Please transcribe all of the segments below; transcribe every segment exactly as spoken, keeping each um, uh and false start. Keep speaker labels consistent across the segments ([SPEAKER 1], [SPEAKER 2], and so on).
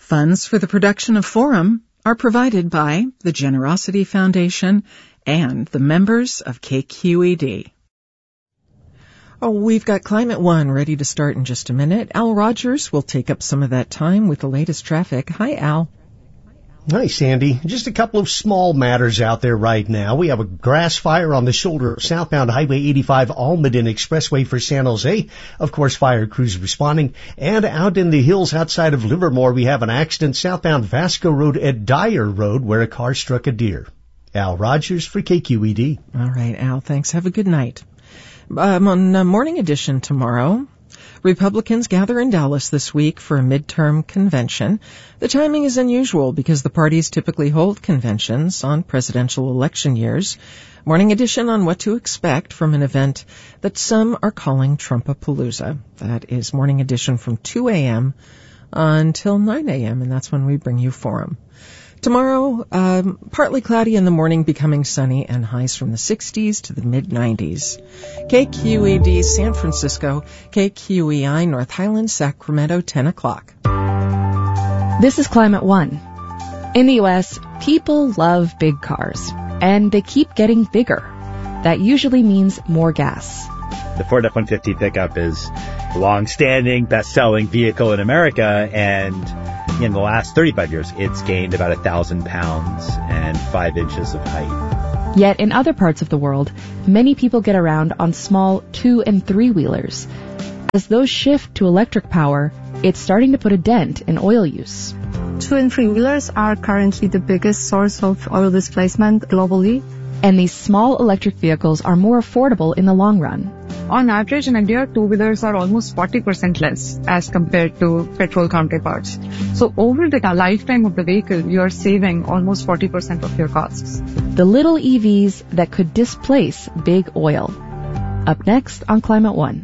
[SPEAKER 1] Funds for the production of Forum are provided by the Generosity Foundation and the members of K Q E D. Oh, we've got Climate One ready to start in just a minute. Al Rogers will take up some of that time with the latest traffic. Hi, Al.
[SPEAKER 2] Hi, Sandy. Just a couple of small matters out there right now. We have a grass fire on the shoulder of southbound Highway eighty-five Almaden Expressway for San Jose. Of course, fire crews responding. And out in the hills outside of Livermore, we have an accident southbound Vasco Road at Dyer Road where a car struck a deer. Al Rogers for K Q E D.
[SPEAKER 1] All right, Al, thanks. Have a good night. Um, on uh, Morning Edition tomorrow, Republicans gather in Dallas this week for a midterm convention. The timing is unusual because the parties typically hold conventions on presidential election years. Morning Edition on what to expect from an event that some are calling Trumpapalooza. That is Morning Edition from two a.m. until nine a.m., and that's when we bring you Forum. Tomorrow, um, partly cloudy in the morning, becoming sunny, and highs from the sixties to the mid-nineties. K Q E D San Francisco, K Q E I North Highlands, Sacramento, ten o'clock.
[SPEAKER 3] This is Climate One. In the U S, people love big cars, and they keep getting bigger. That usually means more gas.
[SPEAKER 4] The Ford F one fifty pickup is a long-standing, best-selling vehicle in America, and in the last thirty-five years, it's gained about a thousand pounds and five inches of height.
[SPEAKER 3] Yet in other parts of the world, many people get around on small two- and three-wheelers. As those shift to electric power, it's starting to put a dent in oil use.
[SPEAKER 5] Two- and three-wheelers are currently the biggest source of oil displacement globally.
[SPEAKER 3] And these small electric vehicles are more affordable in the long run.
[SPEAKER 5] On average, in India, two-wheelers are almost forty percent less as compared to petrol counterparts. So over the lifetime of the vehicle, you are saving almost forty percent of your costs.
[SPEAKER 3] The little E Vs that could displace big oil. Up next on Climate One.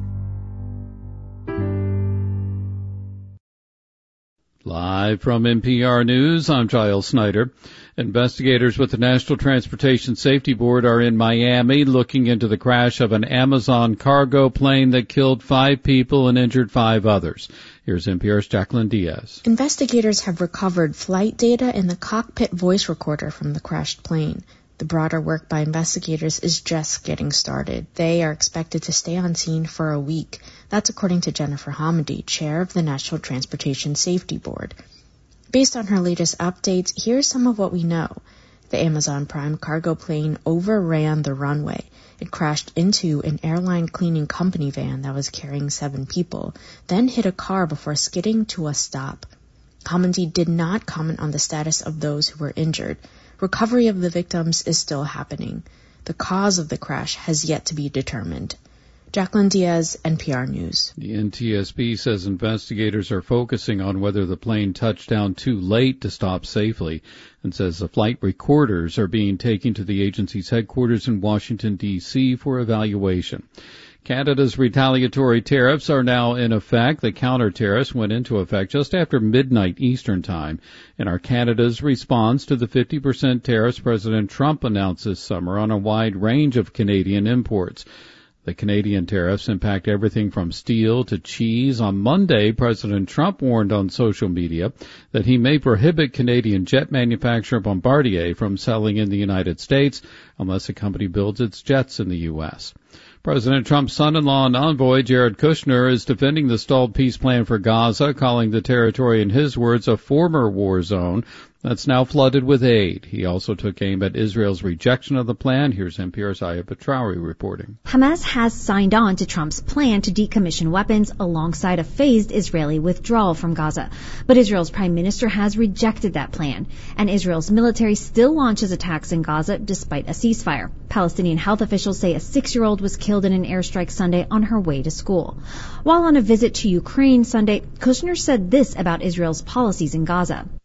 [SPEAKER 6] Live from N P R News, I'm Giles Snyder. Investigators with the National Transportation Safety Board are in Miami looking into the crash of an Amazon cargo plane that killed five people and injured five others. Here's N P R's Jacqueline Diaz.
[SPEAKER 7] Investigators have recovered flight data and the cockpit voice recorder from the crashed plane. The broader work by investigators is just getting started. They are expected to stay on scene for a week. That's according to Jennifer Hamady, chair of the National Transportation Safety Board. Based on her latest updates, here's some of what we know. The Amazon Prime cargo plane overran the runway. It crashed into an airline cleaning company van that was carrying seven people, then hit a car before skidding to a stop. Hamady did not comment on the status of those who were injured. Recovery of the victims is still happening. The cause of the crash has yet to be determined. Jacqueline Diaz, N P R News.
[SPEAKER 6] The N T S B says investigators are focusing on whether the plane touched down too late to stop safely, and says the flight recorders are being taken to the agency's headquarters in Washington, D C for evaluation. Canada's retaliatory tariffs are now in effect. The counter tariffs went into effect just after midnight Eastern Time and are Canada's response to the fifty percent tariffs President Trump announced this summer on a wide range of Canadian imports. The Canadian tariffs impact everything from steel to cheese. On Monday, President Trump warned on social media that he may prohibit Canadian jet manufacturer Bombardier from selling in the United States unless the company builds its jets in the U S President Trump's son-in-law and envoy, Jared Kushner, is defending the stalled peace plan for Gaza, calling the territory, in his words, a former war zone that's now flooded with aid. He also took aim at Israel's rejection of the plan. Here's N P R's Aya Petraoui reporting.
[SPEAKER 8] Hamas has signed on to Trump's plan to decommission weapons alongside a phased Israeli withdrawal from Gaza. But Israel's prime minister has rejected that plan, and Israel's military still launches attacks in Gaza despite a ceasefire. Palestinian health officials say a six-year-old was killed in an airstrike Sunday on her way to school. While on a visit to Ukraine Sunday, Kushner said this about Israel's policies in Gaza.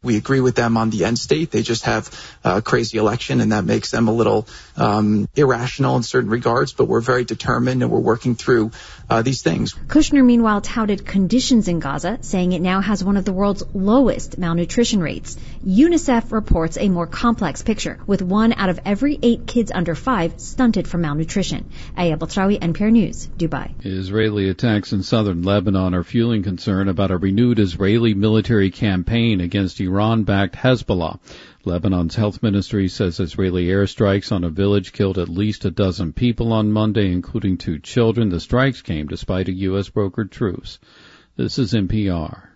[SPEAKER 9] We agree with them on the end state. They just have a crazy election, and that makes them a little um, irrational in certain regards. But we're very determined, and we're working through uh, these things.
[SPEAKER 8] Kushner, meanwhile, touted conditions in Gaza, saying it now has one of the world's lowest malnutrition rates. UNICEF reports a more complex picture, with one out of every eight kids under five stunted from malnutrition. Aya Batrawi, N P R News, Dubai.
[SPEAKER 6] Israeli attacks in southern Lebanon are fueling concern about a renewed Israeli military campaign against Iran-backed Hezbollah. Lebanon's health ministry says Israeli airstrikes on a village killed at least a dozen people on Monday, including two children. The strikes came despite a U S brokered truce. This is N P R.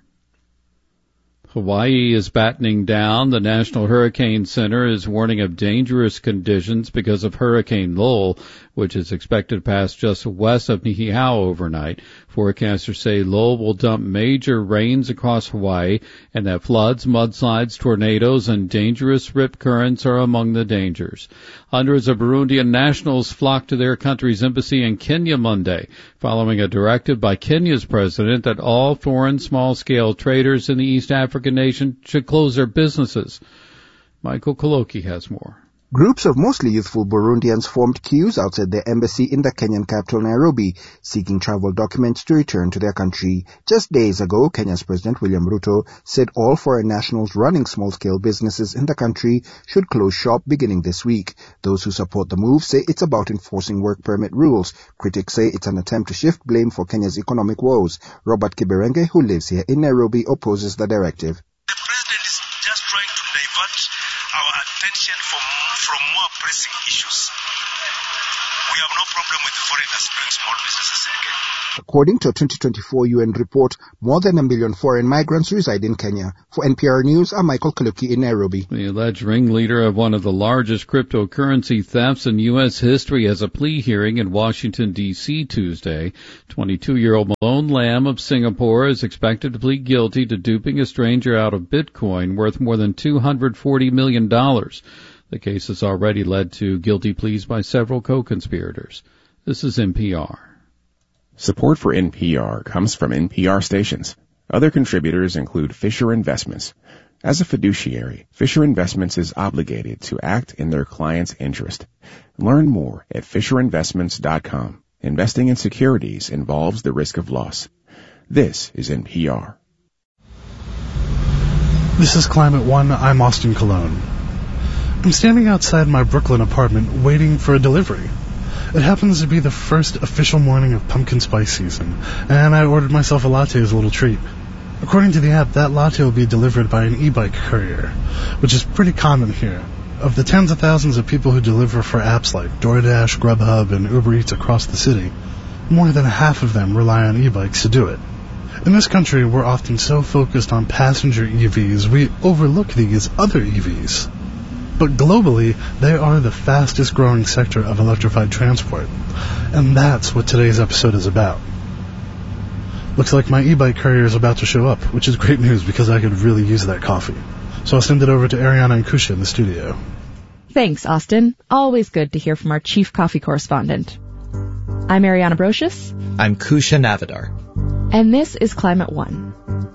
[SPEAKER 6] Hawaii is battening down. The National Hurricane Center is warning of dangerous conditions because of Hurricane Lowell, which is expected to pass just west of Niihau overnight. Forecasters say Lowell will dump major rains across Hawaii and that floods, mudslides, tornadoes, and dangerous rip currents are among the dangers. Hundreds of Burundian nationals flocked to their country's embassy in Kenya Monday, following a directive by Kenya's president that all foreign small-scale traders in the East African nation should close their businesses. Michael Koloki has more.
[SPEAKER 10] Groups of mostly youthful Burundians formed queues outside their embassy in the Kenyan capital Nairobi, seeking travel documents to return to their country. Just days ago, Kenya's President William Ruto said all foreign nationals running small-scale businesses in the country should close shop beginning this week. Those who support the move say it's about enforcing work permit rules. Critics say it's an attempt to shift blame for Kenya's economic woes. Robert Kiberenge, who lives here in Nairobi, opposes the directive.
[SPEAKER 11] The president is just trying to divert our attention from from more pressing issues. We have no problem with the foreigners doing small businesses in Kenya.
[SPEAKER 10] According to a twenty twenty-four U N report, more than a million foreign migrants reside in Kenya. For N P R News, I'm Michael Kaluki in Nairobi.
[SPEAKER 6] The alleged ringleader of one of the largest cryptocurrency thefts in U S history has a plea hearing in Washington, D C Tuesday. twenty-two-year-old Malone Lam of Singapore is expected to plead guilty to duping a stranger out of Bitcoin worth more than two hundred forty million dollars. The case has already led to guilty pleas by several co-conspirators. This is N P R.
[SPEAKER 12] Support for N P R comes from N P R stations. Other contributors include Fisher Investments. As a fiduciary, Fisher Investments is obligated to act in their client's interest. Learn more at fisher investments dot com. Investing in securities involves the risk of loss. This is N P R.
[SPEAKER 13] This is Climate One. I'm Austin Colon. I'm standing outside my Brooklyn apartment waiting for a delivery. It happens to be the first official morning of pumpkin spice season, and I ordered myself a latte as a little treat. According to the app, that latte will be delivered by an e-bike courier, which is pretty common here. Of the tens of thousands of people who deliver for apps like DoorDash, Grubhub, and Uber Eats across the city, more than half of them rely on e-bikes to do it. In this country, we're often so focused on passenger E Vs, we overlook these other E Vs. But globally, they are the fastest growing sector of electrified transport. And that's what today's episode is about. Looks like my e-bike courier is about to show up, which is great news because I could really use that coffee. So I'll send it over to Ariana and Kusha in the studio.
[SPEAKER 3] Thanks, Austin. Always good to hear from our chief coffee correspondent. I'm Ariana Brocious.
[SPEAKER 14] I'm Kusha Navidar.
[SPEAKER 3] And this is Climate One.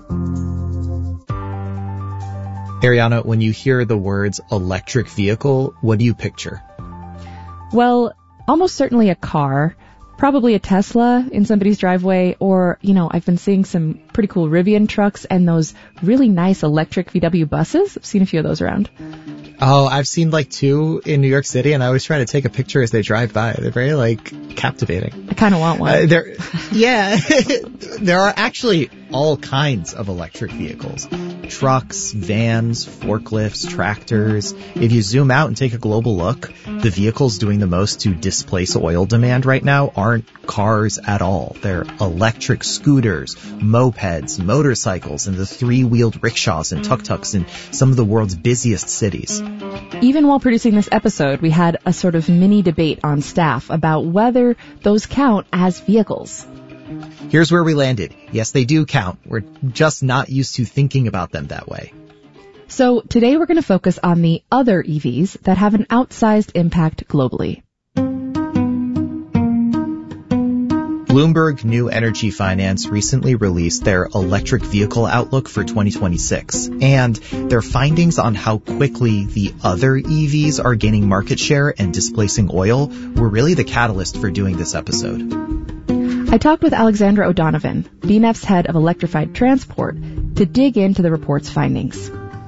[SPEAKER 14] Ariana, when you hear the words electric vehicle, what do you picture?
[SPEAKER 3] Well, almost certainly a car, probably a Tesla in somebody's driveway, or, you know, I've been seeing some pretty cool Rivian trucks and those really nice electric V W buses. I've seen a few of those around.
[SPEAKER 14] Oh, I've seen like two in New York City, and I always try to take a picture as they drive by. They're very, like, captivating.
[SPEAKER 3] I kind of want one.
[SPEAKER 14] Uh, there, yeah, there are actually all kinds of electric vehicles. Trucks, vans, forklifts, tractors. If you zoom out and take a global look, the vehicles doing the most to displace oil demand right now aren't cars at all. They're electric scooters, mopeds, motorcycles, and the three-wheeled rickshaws and tuk-tuks in some of the world's busiest cities.
[SPEAKER 3] Even while producing this episode, we had a sort of mini debate on staff about whether those count as vehicles.
[SPEAKER 14] Here's where we landed. Yes, they do count. We're just not used to thinking about them that way.
[SPEAKER 3] So today we're going to focus on the other E Vs that have an outsized impact globally.
[SPEAKER 14] Bloomberg New Energy Finance recently released their electric vehicle outlook for twenty twenty-six, and their findings on how quickly the other E Vs are gaining market share and displacing oil were really the catalyst for doing this episode.
[SPEAKER 3] I talked with Alexandra O'Donovan, B N E F's head of electrified transport, to dig into the report's findings.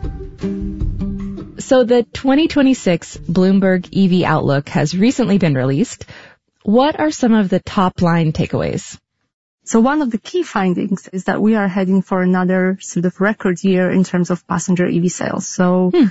[SPEAKER 3] So the twenty twenty-six Bloomberg E V Outlook has recently been released. What are some of the top-line takeaways?
[SPEAKER 15] So one of the key findings is that we are heading for another sort of record year in terms of passenger E V sales. So hmm.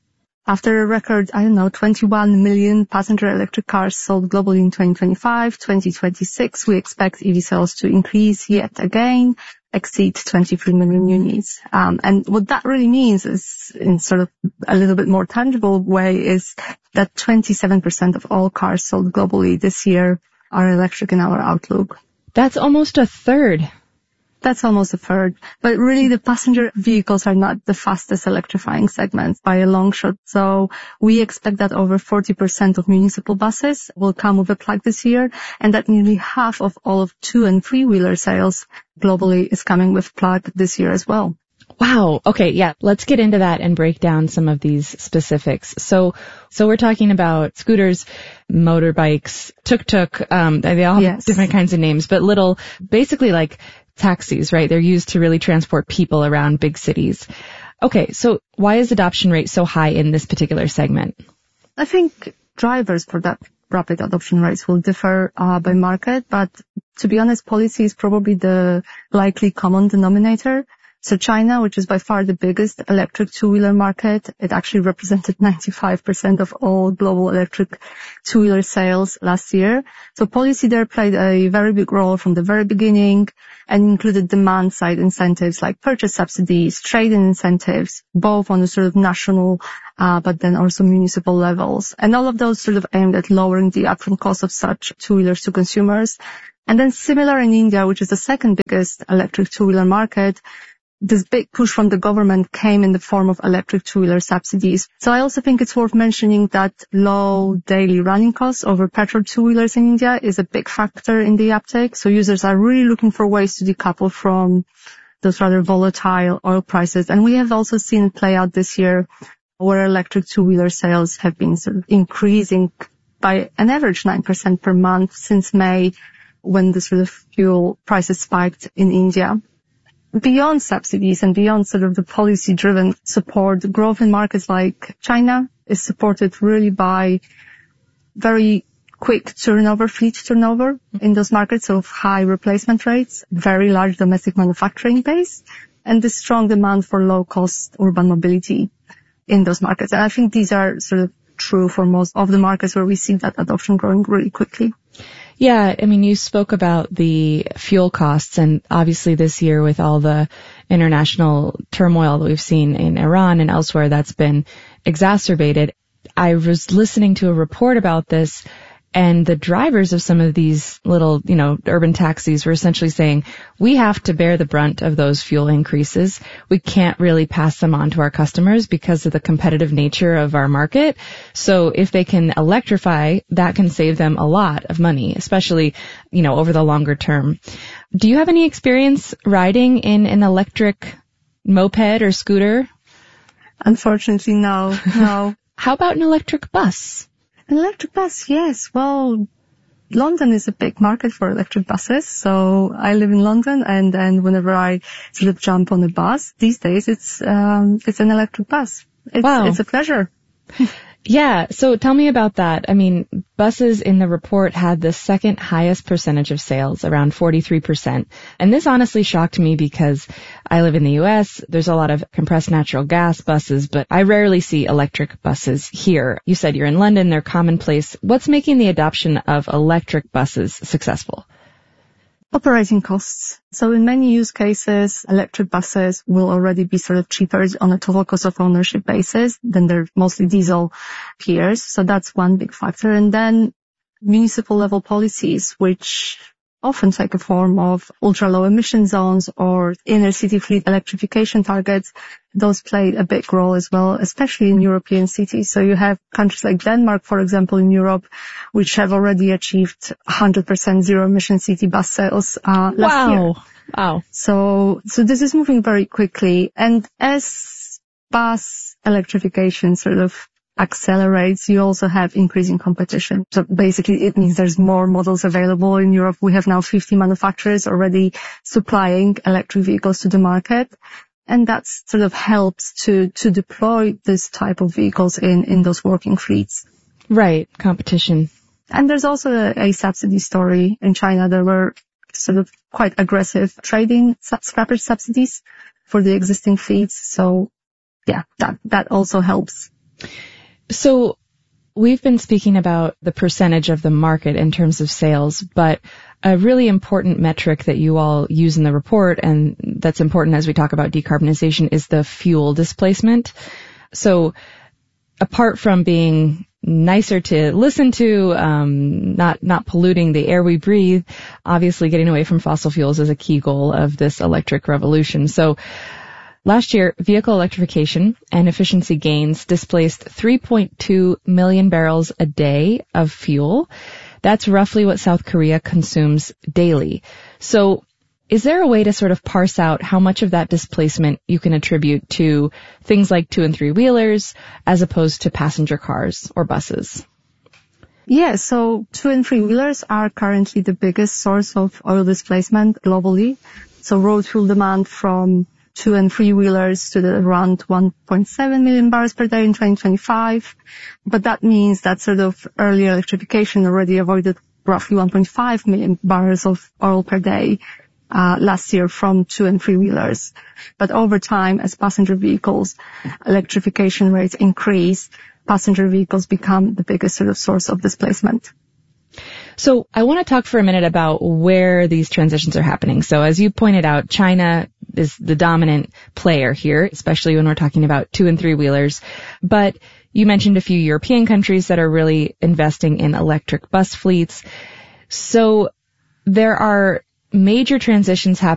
[SPEAKER 15] after a record, I don't know, twenty-one million passenger electric cars sold globally in twenty twenty-five, twenty twenty-six, we expect E V sales to increase yet again, exceed twenty-three million units. Um, and what that really means is, in sort of a little bit more tangible way, is that twenty-seven percent of all cars sold globally this year are electric in our outlook.
[SPEAKER 3] That's almost a third.
[SPEAKER 15] That's almost a third. But really, the passenger vehicles are not the fastest electrifying segment by a long shot. So we expect that over forty percent of municipal buses will come with a plug this year, and that nearly half of all of two and three-wheeler sales globally is coming with plug this year as well.
[SPEAKER 3] Wow. Okay. Yeah. Let's get into that and break down some of these specifics. So, so we're talking about scooters, motorbikes, tuk-tuk. Um, they all have yes. different kinds of names, but little, basically like taxis, right? They're used to really transport people around big cities. Okay. So why is adoption rate so high in this particular segment?
[SPEAKER 15] I think drivers for that rapid adoption rates will differ uh, by market, but to be honest, policy is probably the likely common denominator. So China, which is by far the biggest electric two-wheeler market, it actually represented ninety-five percent of all global electric two-wheeler sales last year. So policy there played a very big role from the very beginning and included demand-side incentives like purchase subsidies, trade-in incentives, both on the sort of national, uh, but then also municipal levels. And all of those sort of aimed at lowering the upfront cost of such two-wheelers to consumers. And then similar in India, which is the second biggest electric two-wheeler market, this big push from the government came in the form of electric two-wheeler subsidies. So I also think it's worth mentioning that low daily running costs over petrol two-wheelers in India is a big factor in the uptake. So users are really looking for ways to decouple from those rather volatile oil prices. And we have also seen it play out this year where electric two-wheeler sales have been sort of increasing by an average nine percent per month since May, when the sort of fuel prices spiked in India. Beyond subsidies and beyond sort of the policy-driven support, growth in markets like China is supported really by very quick turnover, fleet turnover in those markets of high replacement rates, very large domestic manufacturing base, and the strong demand for low-cost urban mobility in those markets. And I think these are sort of true for most of the markets where we see that adoption growing really quickly.
[SPEAKER 3] Yeah, I mean, you spoke about the fuel costs, and obviously this year with all the international turmoil that we've seen in Iran and elsewhere, that's been exacerbated. I was listening to a report about this, and the drivers of some of these little, you know, urban taxis were essentially saying, we have to bear the brunt of those fuel increases. We can't really pass them on to our customers because of the competitive nature of our market. So if they can electrify, that can save them a lot of money, especially, you know, over the longer term. Do you have any experience riding in an electric moped or scooter?
[SPEAKER 15] Unfortunately, no, no.
[SPEAKER 3] How about an electric bus?
[SPEAKER 15] An electric bus, yes. Well, London is a big market for electric buses. So I live in London, and then whenever I sort of jump on a bus these days, it's um it's an electric bus. It's,
[SPEAKER 3] wow.
[SPEAKER 15] It's a pleasure.
[SPEAKER 3] Yeah. So tell me about that. I mean, buses in the report had the second highest percentage of sales, around forty-three percent. And this honestly shocked me because I live in the U S. There's a lot of compressed natural gas buses, but I rarely see electric buses here. You said you're in London. They're commonplace. What's making the adoption of electric buses successful?
[SPEAKER 15] Operating costs. So in many use cases, electric buses will already be sort of cheaper on a total cost of ownership basis than their mostly diesel peers. So that's one big factor. And then municipal level policies, which often take a form of ultra-low emission zones or inner city fleet electrification targets. Those played a big role as well, especially in European cities. So you have countries like Denmark, for example, in Europe, which have already achieved one hundred percent zero-emission city bus sales uh, last
[SPEAKER 3] wow.
[SPEAKER 15] year.
[SPEAKER 3] Wow.
[SPEAKER 15] So, so this is moving very quickly. And as bus electrification sort of accelerates, you also have increasing competition. So basically it means there's more models available in Europe. We have now fifty manufacturers already supplying electric vehicles to the market. And that sort of helps to, to deploy this type of vehicles in, in those working fleets.
[SPEAKER 3] Right. Competition.
[SPEAKER 15] And there's also a, a subsidy story in China. There were sort of quite aggressive trading scrappage subsidies for the existing fleets. So yeah, that, that also helps.
[SPEAKER 3] So we've been speaking about the percentage of the market in terms of sales, but a really important metric that you all use in the report, and that's important as we talk about decarbonization, is the fuel displacement. So apart from being nicer to listen to, um, not, not polluting the air we breathe, obviously getting away from fossil fuels is a key goal of this electric revolution. So last year, vehicle electrification and efficiency gains displaced three point two million barrels a day of fuel. That's roughly what South Korea consumes daily. So is there a way to sort of parse out how much of that displacement you can attribute to things like two and three wheelers as opposed to passenger cars or buses?
[SPEAKER 15] Yeah, so two and three wheelers are currently the biggest source of oil displacement globally. So road fuel demand from two and three wheelers stood at around one point seven million barrels per day in twenty twenty-five. But that means that sort of early electrification already avoided roughly one point five million barrels of oil per day uh, last year from two and three wheelers. But over time, as passenger vehicles electrification rates increase, passenger vehicles become the biggest sort of source of displacement.
[SPEAKER 3] So I want to talk for a minute about where these transitions are happening. So as you pointed out, China is the dominant player here, especially when we're talking about two and three wheelers. But you mentioned a few European countries that are really investing in electric bus fleets. So there are major transitions happening